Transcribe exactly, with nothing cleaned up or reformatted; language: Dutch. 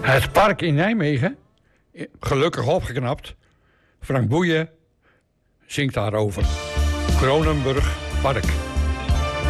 Het park in Nijmegen, gelukkig opgeknapt. Frank Boeien zingt daarover. Kronenburg Park.